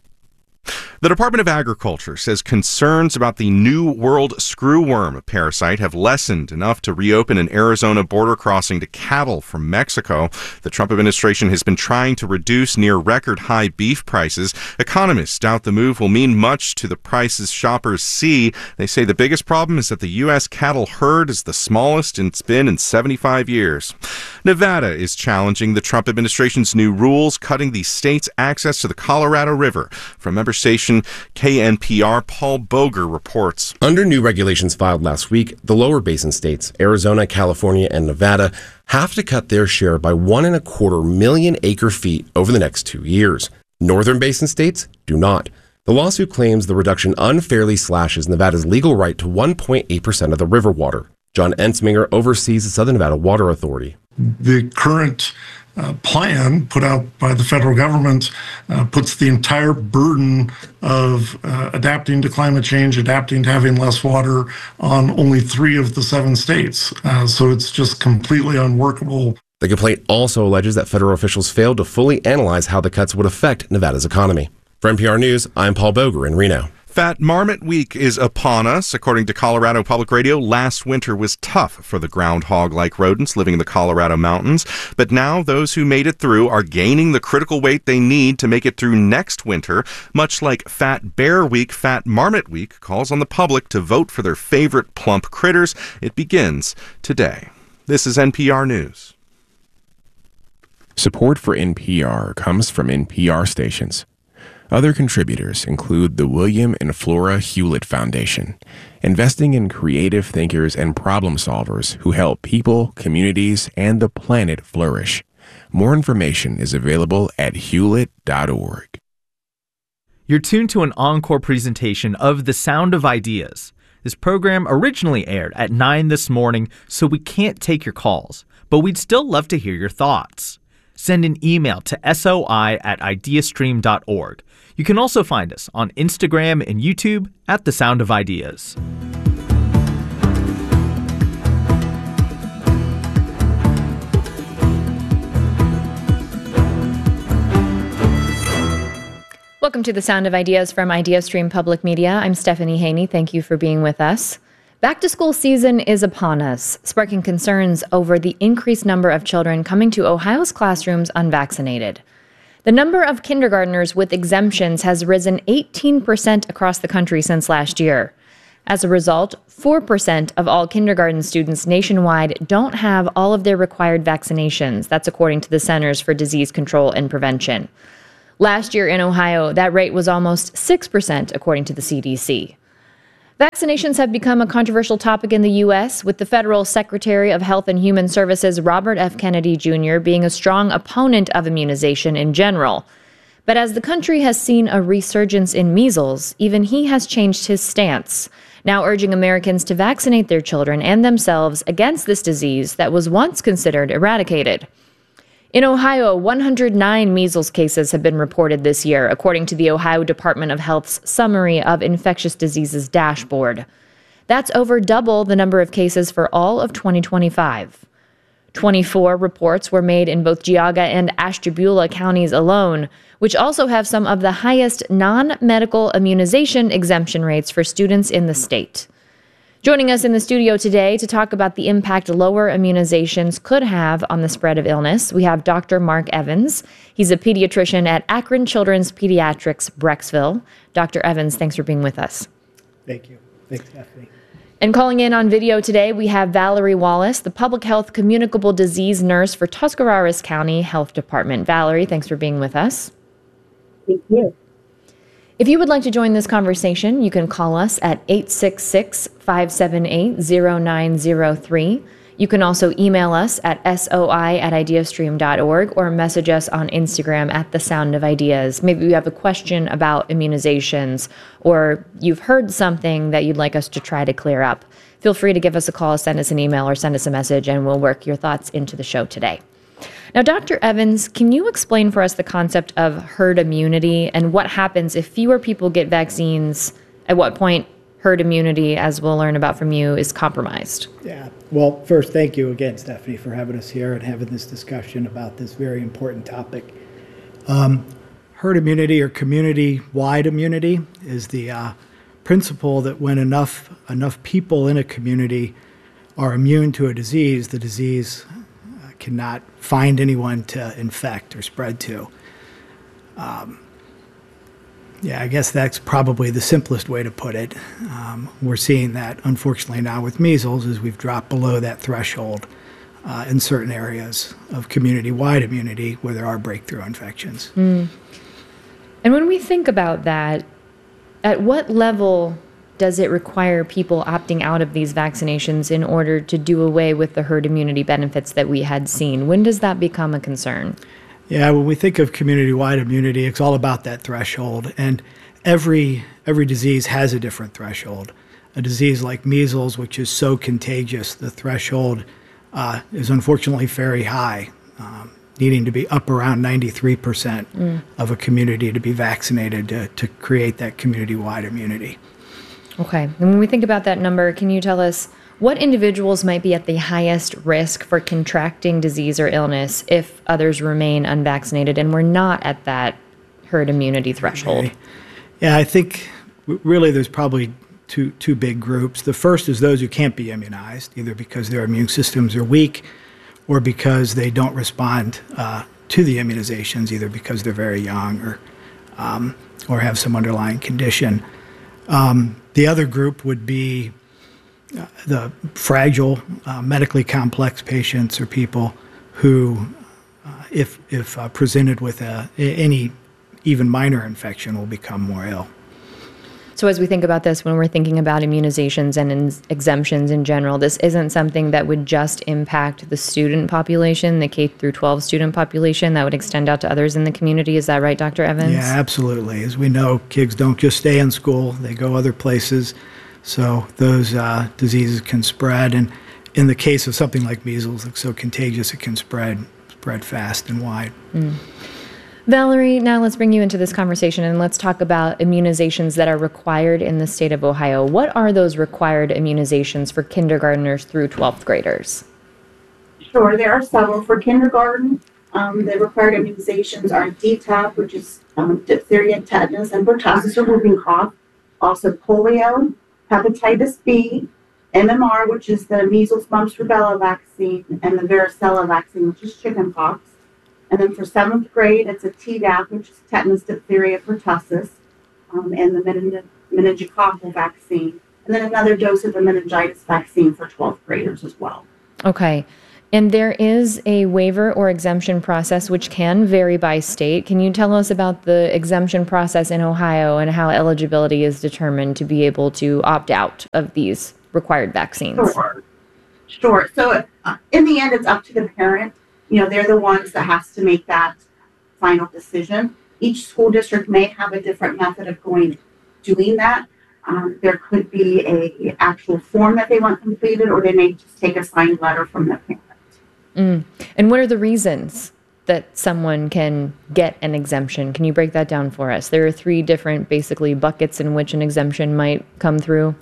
The Department of Agriculture says concerns about the New World screwworm parasite have lessened enough to reopen an Arizona border crossing to cattle from Mexico. The Trump administration has been trying to reduce near record high beef prices. Economists doubt the move will mean much to the prices shoppers see. They say the biggest problem is that the U S cattle herd is the smallest it's been in seventy-five years. Nevada is challenging the Trump administration's new rules, cutting the state's access to the Colorado River. From member station K N P R, Paul Boger reports. Under new regulations filed last week, the lower basin states, Arizona, California, and Nevada, have to cut their share by one and a quarter million acre feet over the next two years. Northern basin states do not. The lawsuit claims the reduction unfairly slashes Nevada's legal right to one point eight percent of the river water. John Ensminger oversees the Southern Nevada Water Authority. The current uh, plan put out by the federal government uh, puts the entire burden of uh, adapting to climate change, adapting to having less water on only three of the seven states. Uh, so it's just completely unworkable. The complaint also alleges that federal officials failed to fully analyze how the cuts would affect Nevada's economy. For N P R News, I'm Paul Boger in Reno. Fat Marmot Week is upon us. According to Colorado Public Radio, last winter was tough for the groundhog-like rodents living in the Colorado mountains. But now those who made it through are gaining the critical weight they need to make it through next winter. Much like Fat Bear Week, Fat Marmot Week calls on the public to vote for their favorite plump critters. It begins today. This is N P R News. Support for N P R comes from N P R stations. Other contributors include the William and Flora Hewlett Foundation, investing in creative thinkers and problem solvers who help people, communities, and the planet flourish. More information is available at hewlett dot org. You're tuned to an encore presentation of The Sound of Ideas. This program originally aired at nine this morning, so we can't take your calls, but we'd still love to hear your thoughts. Send an email to soi at ideastream dot org. You can also find us on Instagram and YouTube at The Sound of Ideas. Welcome to the Sound of Ideas from IdeaStream Public Media. I'm Stephanie Haney. Thank you for being with us. Back to school season is upon us, sparking concerns over the increased number of children coming to Ohio's classrooms unvaccinated. The number of kindergartners with exemptions has risen eighteen percent across the country since last year. As a result, four percent of all kindergarten students nationwide don't have all of their required vaccinations. That's according to the Centers for Disease Control and Prevention. Last year in Ohio, that rate was almost six percent, according to the C D C. Vaccinations have become a controversial topic in the U S, with the federal Secretary of Health and Human Services, Robert F. Kennedy Junior, being a strong opponent of immunization in general. But as the country has seen a resurgence in measles, even he has changed his stance, now urging Americans to vaccinate their children and themselves against this disease that was once considered eradicated. In Ohio, one hundred nine measles cases have been reported this year, according to the Ohio Department of Health's Summary of Infectious Diseases dashboard. That's over double the number of cases for all of twenty twenty-five. twenty-four reports were made in both Geauga and Ashtabula counties alone, which also have some of the highest non-medical immunization exemption rates for students in the state. Joining us in the studio today to talk about the impact lower immunizations could have on the spread of illness, we have Doctor Mark Evans. He's a pediatrician at Akron Children's Pediatrics, Brecksville. Doctor Evans, thanks for being with us. Thank you. Thanks, Stephanie. And calling in on video today, we have Valerie Wallace, the Public Health Communicable Disease Nurse for Tuscarawas County Health Department. Valerie, thanks for being with us. Thank you. If you would like to join this conversation, you can call us at eight six six, five seven eight, zero nine zero three. You can also email us at soi at ideastream dot org or message us on Instagram at The Sound of Ideas. Maybe you have a question about immunizations or you've heard something that you'd like us to try to clear up. Feel free to give us a call, send us an email, or send us a message, and we'll work your thoughts into the show today. Now, Doctor Evans, can you explain for us the concept of herd immunity and what happens if fewer people get vaccines? At what point herd immunity, as we'll learn about from you, is compromised? Yeah. Well, first, thank you again, Stephanie, for having us here and having this discussion about this very important topic. Um, herd immunity or community-wide immunity is the uh, principle that when enough enough people in a community are immune to a disease, the disease cannot find anyone to infect or spread to. Um, yeah, I guess that's probably the simplest way to put it. Um, we're seeing that, unfortunately, now with measles, as we've dropped below that threshold uh, in certain areas of community-wide immunity where there are breakthrough infections. Mm. And when we think about that, at what level does it require people opting out of these vaccinations in order to do away with the herd immunity benefits that we had seen? When does that become a concern? Yeah, when we think of community-wide immunity, it's all about that threshold. And every every disease has a different threshold. A disease like measles, which is so contagious, the threshold uh, is unfortunately very high, um, needing to be up around ninety-three percent mm. of a community to be vaccinated to, to create that community-wide immunity. Okay. And when we think about that number, can you tell us what individuals might be at the highest risk for contracting disease or illness if others remain unvaccinated and we're not at that herd immunity threshold? Okay. Yeah, I think really there's probably two two big groups. The first is those who can't be immunized, either because their immune systems are weak or because they don't respond uh, to the immunizations, either because they're very young or um, or have some underlying condition. Um, the other group would be uh, the fragile, uh, medically complex patients or people who, uh, if if uh, presented with a, any even minor infection, will become more ill. So as we think about this, when we're thinking about immunizations and in exemptions in general, this isn't something that would just impact the student population, the K through twelve student population, that would extend out to others in the community. Is that right, Doctor Evans? Yeah, absolutely. As we know, kids don't just stay in school, they go other places. So those uh, diseases can spread. And in the case of something like measles, it's so contagious, it can spread, spread fast and wide. Mm. Valerie, now let's bring you into this conversation and let's talk about immunizations that are required in the state of Ohio. What are those required immunizations for kindergartners through twelfth graders? Sure, there are several. For kindergarten, Um, the required immunizations are D T A P, which is um, diphtheria, tetanus, and pertussis or whooping cough. Also polio, hepatitis B, M M R, which is the measles, mumps, rubella vaccine, and the varicella vaccine, which is chickenpox. And then for seventh grade, it's a Tdap, which is tetanus, diphtheria, pertussis, um, and the mening- meningococcal vaccine. And then another dose of the meningitis vaccine for twelfth graders as well. Okay. And there is a waiver or exemption process which can vary by state. Can you tell us about the exemption process in Ohio and how eligibility is determined to be able to opt out of these required vaccines? Sure. Sure. So uh, in the end, it's up to the parent. You know, they're the ones that has to make that final decision. Each school district may have a different method of going, doing that. Um, there could be a actual form that they want completed, or they may just take a signed letter from the parent. Mm. And what are the reasons that someone can get an exemption? Can you break that down for us? There are three different, basically, buckets in which an exemption might come through.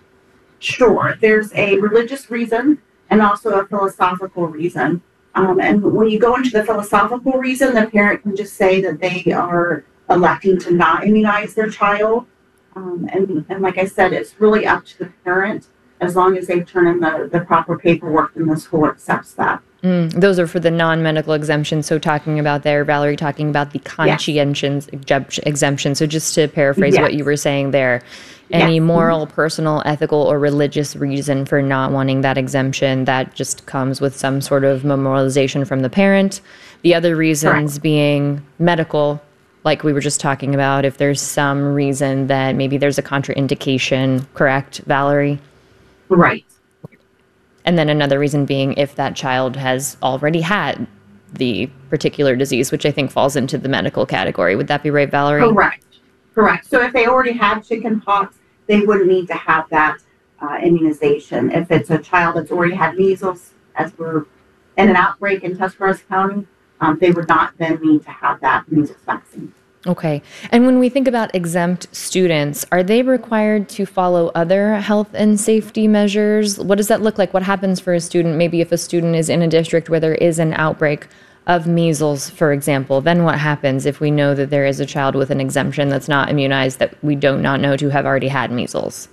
Sure. There's a religious reason and also a philosophical reason. Um, and when you go into the philosophical reason, the parent can just say that they are electing to not immunize their child. Um, and, and like I said, it's really up to the parent. As long as they turn in the, the proper paperwork, then the school accepts that. Mm, those are for the non-medical exemptions. So talking about there, Valerie, talking about the conscientious yes. exemption. So just to paraphrase yes. what you were saying there, any yes. moral, personal, ethical, or religious reason for not wanting that exemption, that just comes with some sort of memorialization from the parent. The other reasons Correct. Being medical, like we were just talking about, if there's some reason that maybe there's a contraindication, correct, Valerie? Right. And then another reason being if that child has already had the particular disease, which I think falls into the medical category. Would that be right, Valerie? Correct. Correct. So if they already had chickenpox, they wouldn't need to have that uh, immunization. If it's a child that's already had measles, as we're in an outbreak in Tuscarawas County, um, they would not then need to have that measles vaccine. Okay. And when we think about exempt students, are they required to follow other health and safety measures? What does that look like? What happens for a student? Maybe if a student is in a district where there is an outbreak of measles, for example, then what happens if we know that there is a child with an exemption that's not immunized that we do not know to have already had measles?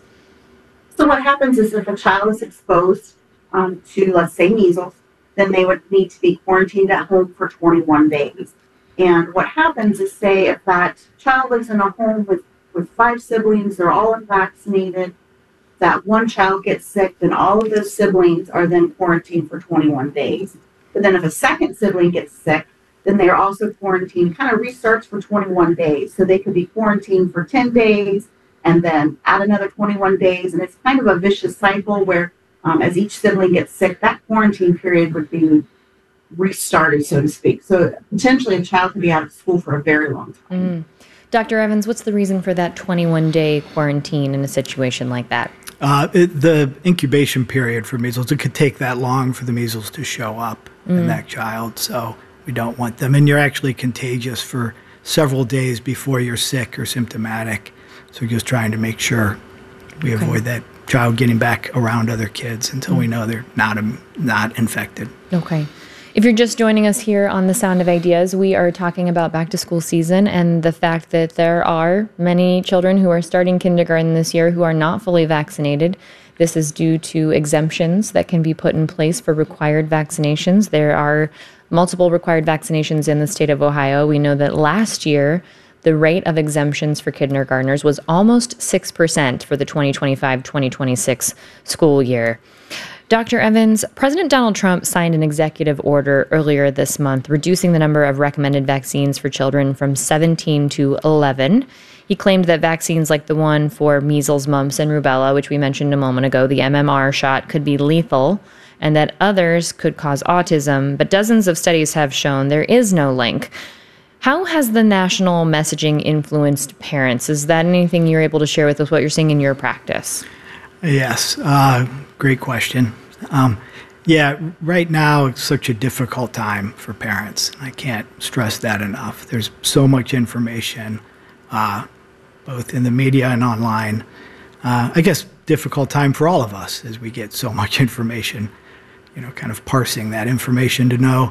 So what happens is if a child is exposed um, to, let's say, measles, then they would need to be quarantined at home for twenty-one days. And what happens is, say, if that child lives in a home with, with five siblings, they're all unvaccinated, that one child gets sick, then all of those siblings are then quarantined for twenty-one days. But then if a second sibling gets sick, then they're also quarantined, kind of restarts for twenty-one days. So they could be quarantined for ten days and then add another twenty-one days. And it's kind of a vicious cycle where um, as each sibling gets sick, that quarantine period would be restarted, so to speak. So potentially a child could be out of school for a very long time. Mm. Doctor Evans, what's the reason for that twenty-one day quarantine in a situation like that? Uh, it, the incubation period for measles, it could take that long for the measles to show up mm. in that child. So we don't want them. And you're actually contagious for several days before you're sick or symptomatic. So just trying to make sure we okay. avoid that child getting back around other kids until mm. we know they're not um, not infected. Okay. If you're just joining us here on The Sound of Ideas, we are talking about back to school season and the fact that there are many children who are starting kindergarten this year who are not fully vaccinated. This is due to exemptions that can be put in place for required vaccinations. There are multiple required vaccinations in the state of Ohio. We know that last year, the rate of exemptions for kindergartners was almost six percent for the twenty twenty-five twenty twenty-six school year. Doctor Evans, President Donald Trump signed an executive order earlier this month reducing the number of recommended vaccines for children from seventeen to eleven. He claimed that vaccines like the one for measles, mumps, and rubella, which we mentioned a moment ago, the M M R shot, could be lethal, and that others could cause autism, but dozens of studies have shown there is no link. How has the national messaging influenced parents? Is that anything you're able to share with us, what you're seeing in your practice? Yes, uh, great question. Um, yeah, right now it's such a difficult time for parents. I can't stress that enough. There's so much information, uh, both in the media and online. Uh, I guess difficult time for all of us as we get so much information, you know, kind of parsing that information to know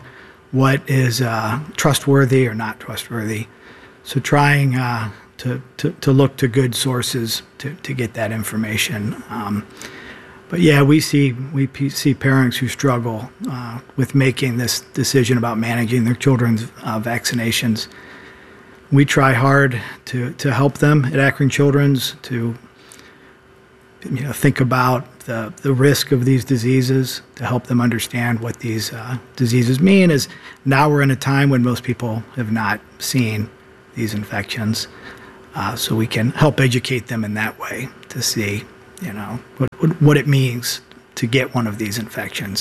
what is uh, trustworthy or not trustworthy. So trying uh, to, to, to look to good sources to, to get that information. Um, but yeah, we see we p- see parents who struggle uh, with making this decision about managing their children's uh, vaccinations. We try hard to, to help them at Akron Children's to you know, think about the, the risk of these diseases, to help them understand what these uh, diseases mean. Is now we're in a time when most people have not seen these infections, uh, so we can help educate them in that way to see, you know, what what it means to get one of these infections.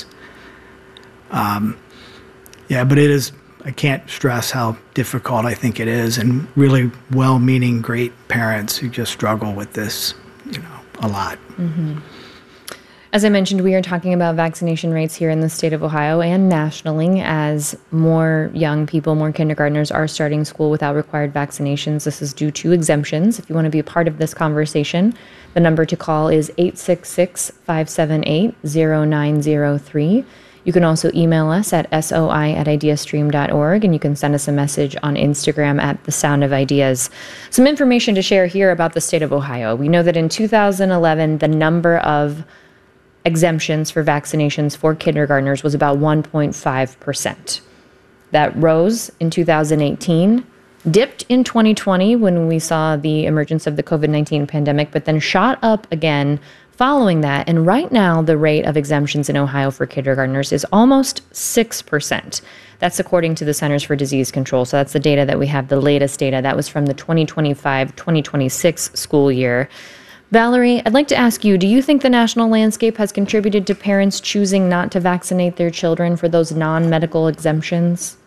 Um, yeah, but it is. I can't stress how difficult I think it is, and really well-meaning, great parents who just struggle with this, you know, a lot. Mm-hmm. As I mentioned, we are talking about vaccination rates here in the state of Ohio and nationally as more young people, more kindergartners are starting school without required vaccinations. This is due to exemptions. If you want to be a part of this conversation, the number to call is eight six six, five seven eight, zero nine zero three. You can also email us at soi at ideastream dot org, and you can send us a message on Instagram at The Sound of Ideas. Some information to share here about the state of Ohio. We know that in two thousand eleven, the number of exemptions for vaccinations for kindergartners was about one point five percent. That rose in two thousand eighteen, dipped in twenty twenty when we saw the emergence of the covid nineteen pandemic, but then shot up again following that. And right now, the rate of exemptions in Ohio for kindergartners is almost six percent. That's according to the Centers for Disease Control. So that's the data that we have, the latest data. That was from the twenty twenty-five twenty twenty-six school year. Valerie, I'd like to ask you, do you think the national landscape has contributed to parents choosing not to vaccinate their children for those non-medical exemptions?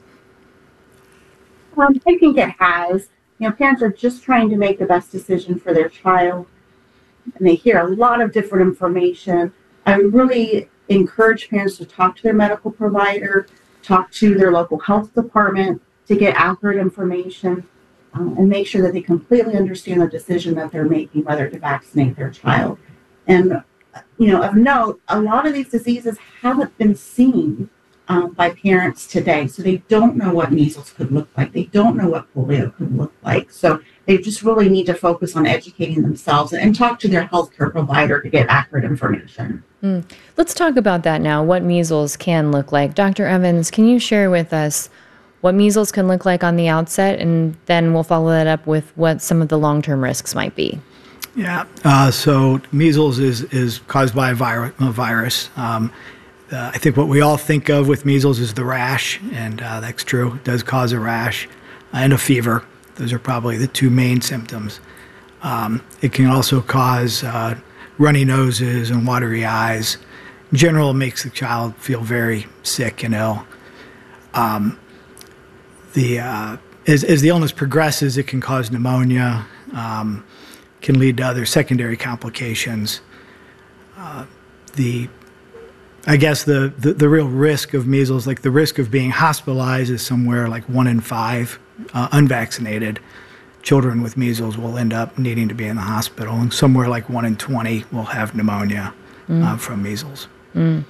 Um, I think it has. You know, parents are just trying to make the best decision for their child, and they hear a lot of different information. I would really encourage parents to talk to their medical provider, talk to their local health department to get accurate information. Um, and make sure that they completely understand the decision that they're making, whether to vaccinate their child. And, you know, of note, a lot of these diseases haven't been seen um, by parents today. So they don't know what measles could look like. They don't know what polio could look like. So they just really need to focus on educating themselves and talk to their healthcare provider to get accurate information. Mm. Let's talk about that now, what measles can look like. Doctor Evans, can you share with us what measles can look like on the outset, and then we'll follow that up with what some of the long-term risks might be? Yeah, uh, so measles is, is caused by a, vir- a virus. Um, uh, I think what we all think of with measles is the rash, and uh, that's true. It does cause a rash and a fever. Those are probably the two main symptoms. Um, it can also cause uh, runny noses and watery eyes. In general, it makes the child feel very sick and ill. Um, The uh, as, as the illness progresses, it can cause pneumonia, um, can lead to other secondary complications. Uh, the, I guess the, the, the real risk of measles, like the risk of being hospitalized, is somewhere like one in five uh, unvaccinated children with measles will end up needing to be in the hospital, and somewhere like one in twenty will have pneumonia mm. uh, from measles. Mm.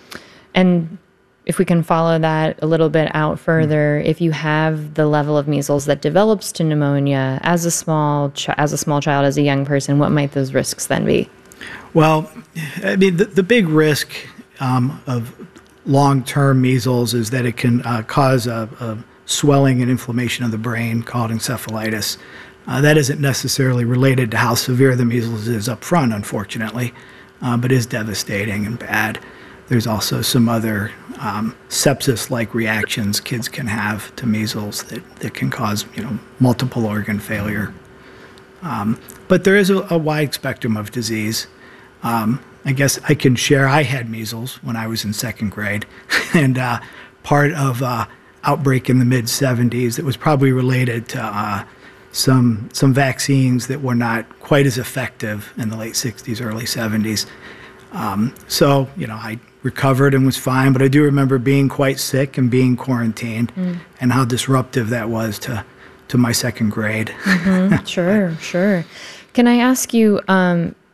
And if we can follow that a little bit out further, if you have the level of measles that develops to pneumonia as a small ch- as a small child, as a young person, what might those risks then be? Well, I mean, the, the big risk um, of long-term measles is that it can uh, cause a, a swelling and inflammation of the brain called encephalitis. Uh, that isn't necessarily related to how severe the measles is up front, unfortunately, uh, but is devastating and bad. There's also some other um, sepsis-like reactions kids can have to measles that, that can cause, you know, multiple organ failure. Um, but there is a, a wide spectrum of disease. Um, I guess I can share, I had measles when I was in second grade, and uh, part of uh, outbreak in the mid seventies that was probably related to uh, some some vaccines that were not quite as effective in the late sixties, early seventies. Um, so, you know, I recovered and was fine, but I do remember being quite sick and being quarantined mm. and how disruptive that was to, to my second grade. Mm-hmm. Sure, sure. Can I ask you, um,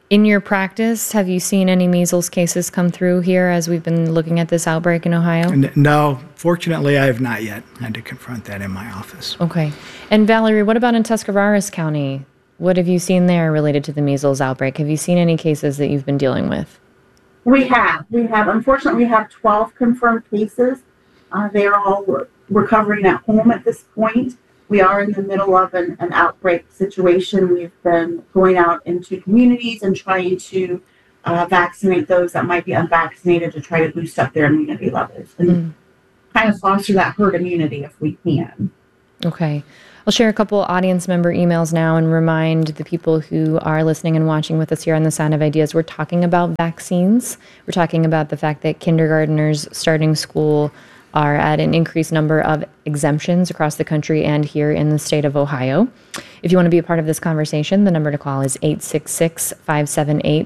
In your practice, have you seen any measles cases come through here as we've been looking at this outbreak in Ohio? N- No, fortunately, I have not yet had to confront that in my office. Okay. And Valerie, what about in Tuscarawas County? What have you seen there related to the measles outbreak? Have you seen any cases that you've been dealing with? We have. We have. Unfortunately, we have twelve confirmed cases. Uh, they are all re- recovering at home at this point. We are in the middle of an, an outbreak situation. We've been going out into communities and trying to uh, vaccinate those that might be unvaccinated to try to boost up their immunity levels and mm. kind of foster that herd immunity if we can. Okay. I'll share a couple audience member emails now and remind the people who are listening and watching with us here on The Sound of Ideas. We're talking about vaccines. We're talking about the fact that kindergartners starting school are at an increased number of exemptions across the country and here in the state of Ohio. If you want to be a part of this conversation, the number to call is eight six six, five seven eight,